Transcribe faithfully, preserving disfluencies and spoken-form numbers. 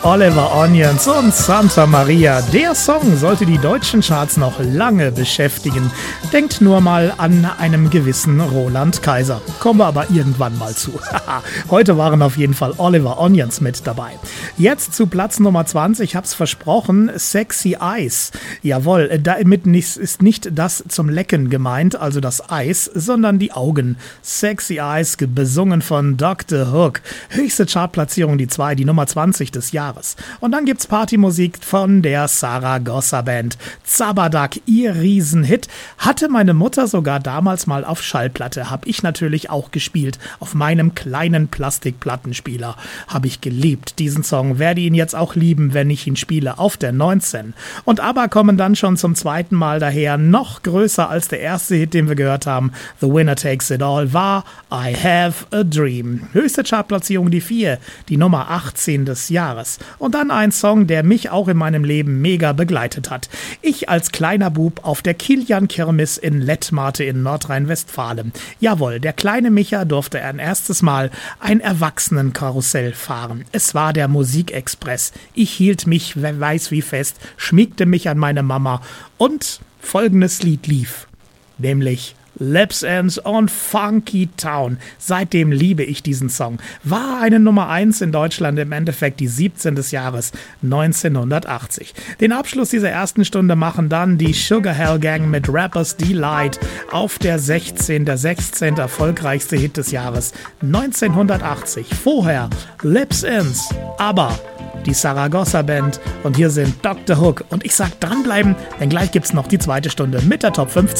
Oliver Onions und Santa Maria. Der Song sollte die deutschen Charts noch lange beschäftigen. Denkt nur mal an einen gewissen Roland Kaiser. Kommen wir aber irgendwann mal zu. Heute waren auf jeden Fall Oliver Onions mit dabei. Jetzt zu Platz Nummer zwanzig, ich hab's versprochen, Sexy Eyes. Jawohl, damit ist nicht das zum Lecken gemeint, also das Eis, sondern die Augen. Sexy Eyes, besungen von Doktor Hook. Höchste Chartplatzierung, die zwei, die Nummer zwanzig des Jahres. Und dann gibt's Partymusik von der Saragossa Band. Zabadak, ihr Riesenhit, hatte meine Mutter sogar damals mal auf Schallplatte. Hab ich natürlich auch gespielt. Auf meinem kleinen Plastikplattenspieler. Hab ich geliebt, diesen Song. Werde ihn jetzt auch lieben, wenn ich ihn spiele. Auf der neunzehn. Und aber kommen dann schon zum zweiten Mal daher. Noch größer als der erste Hit, den wir gehört haben. The Winner Takes It All war I Have a Dream. Höchste Chartplatzierung die vier, die Nummer achtzehn des Jahres. Und dann ein Song, der mich auch in meinem Leben mega begleitet hat. Ich als kleiner Bub auf der Kilian-Kirmes in Lettmate in Nordrhein-Westfalen. Jawohl, der kleine Micha durfte ein erstes Mal ein Erwachsenenkarussell fahren. Es war der Musikexpress. Ich hielt mich, wer weiß wie fest, schmiegte mich an meine Mama und folgendes Lied lief. Nämlich Lips Ends on Funky Town. Seitdem liebe ich diesen Song. War eine Nummer eins in Deutschland, im Endeffekt die siebzehn des Jahres neunzehnhundertachtzig. Den Abschluss dieser ersten Stunde machen dann die Sugar Hell Gang mit Rapper's Delight auf der sechzehn, der sechzehnte erfolgreichste Hit des Jahres neunzehnhundertachtzig. Vorher Lips Ends, aber die Saragossa Band und hier sind Doktor Hook. Und ich sag dranbleiben, denn gleich gibt's noch die zweite Stunde mit der Top fünfzehn.